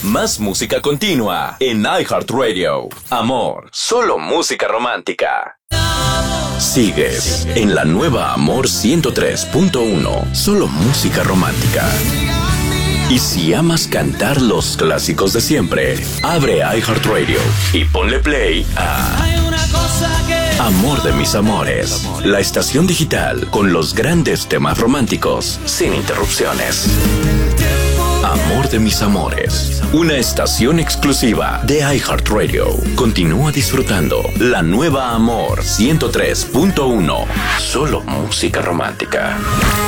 Más música continua en iHeartRadio. Amor, solo música romántica. Sigues en la nueva Amor 103.1, solo música romántica. Y si amas cantar los clásicos de siempre, abre iHeartRadio y ponle play a Amor de mis amores, la estación digital con los grandes temas románticos, sin interrupciones. Amor de mis amores, una estación exclusiva de iHeartRadio. Continúa disfrutando la nueva Amor 103.1, solo música romántica.